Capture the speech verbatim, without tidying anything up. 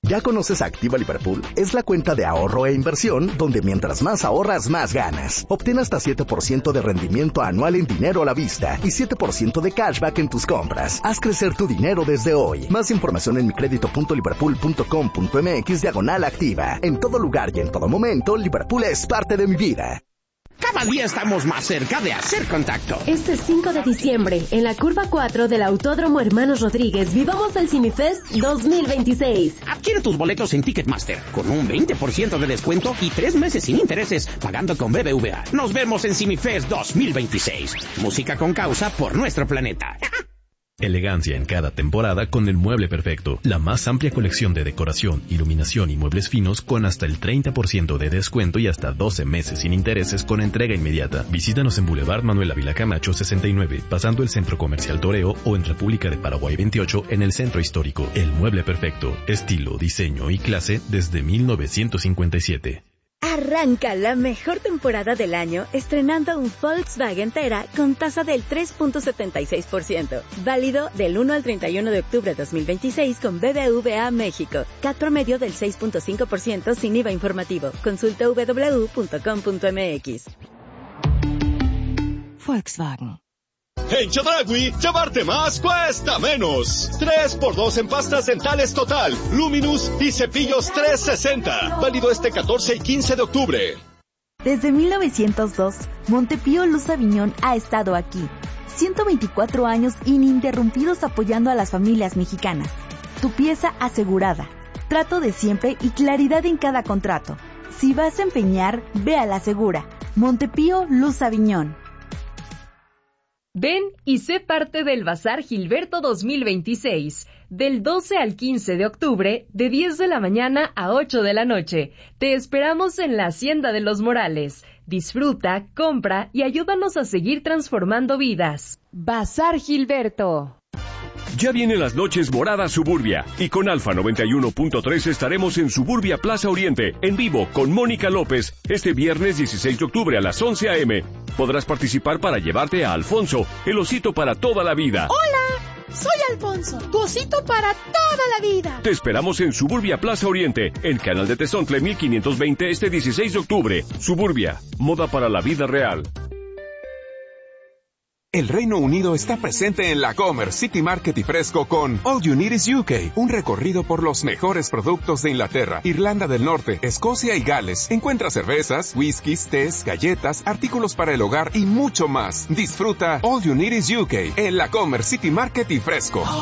¿Ya conoces Activa Liverpool? Es la cuenta de ahorro e inversión donde mientras más ahorras, más ganas. Obtén hasta siete por ciento de rendimiento anual en dinero a la vista y siete por ciento de cashback en tus compras. Haz crecer tu dinero desde hoy. Más información en micredito.liverpool.com.mx diagonal activa. En todo lugar y en todo momento, Liverpool es parte de mi vida. Cada día estamos más cerca de hacer contacto. Este cinco de diciembre, en la curva cuatro del Autódromo Hermanos Rodríguez, vivamos el CineFest dos mil veintiséis. Adquiere tus boletos en Ticketmaster con un veinte por ciento de descuento y tres meses sin intereses pagando con B B V A. Nos vemos en CineFest dos mil veintiséis. Música con causa por nuestro planeta. Elegancia en cada temporada con el mueble perfecto. La más amplia colección de decoración, iluminación y muebles finos con hasta el treinta por ciento de descuento y hasta doce meses sin intereses con entrega inmediata. Visítanos en Boulevard Manuel Ávila Camacho sesenta y nueve, pasando el Centro Comercial Toreo, o en República de Paraguay veintiocho en el Centro Histórico. El mueble perfecto. Estilo, diseño y clase desde mil novecientos cincuenta y siete. Arranca la mejor temporada del año estrenando un Volkswagen Tera con tasa del tres punto setenta y seis por ciento. Válido del uno al treinta y uno de octubre de dos mil veintiséis con B B V A México. C A T promedio del seis punto cinco por ciento sin I V A informativo. Consulta w w w punto com punto m x. Volkswagen. En Chedraui, llevarte más cuesta menos. tres por dos en pastas dentales Total, Luminous y cepillos trescientos sesenta. Válido este catorce y quince de octubre. Desde mil novecientos dos, Montepío Luz Aviñón ha estado aquí. ciento veinticuatro años ininterrumpidos apoyando a las familias mexicanas. Tu pieza asegurada. Trato de siempre y claridad en cada contrato. Si vas a empeñar, ve a la segura. Montepío Luz Aviñón. Ven y sé parte del Bazar Gilberto dos mil veintiséis, del doce al quince de octubre, de diez de la mañana a ocho de la noche. Te esperamos en la Hacienda de los Morales. Disfruta, compra y ayúdanos a seguir transformando vidas. Bazar Gilberto. Ya vienen las noches moradas Suburbia y con Alfa noventa y uno punto tres estaremos en Suburbia Plaza Oriente, en vivo con Mónica López, este viernes dieciséis de octubre a las once a eme. Podrás participar para llevarte a Alfonso, el osito para toda la vida. ¡Hola! Soy Alfonso, tu osito para toda la vida. Te esperamos en Suburbia Plaza Oriente, en Canal de Tezontle mil quinientos veinte este dieciséis de octubre. Suburbia, moda para la vida real. El Reino Unido está presente en la Comer City Market y Fresco con All You Need is U K, un recorrido por los mejores productos de Inglaterra, Irlanda del Norte, Escocia y Gales. Encuentra cervezas, whiskies, tés, galletas, artículos para el hogar y mucho más. Disfruta All You Need is U K en la Comer City Market y Fresco.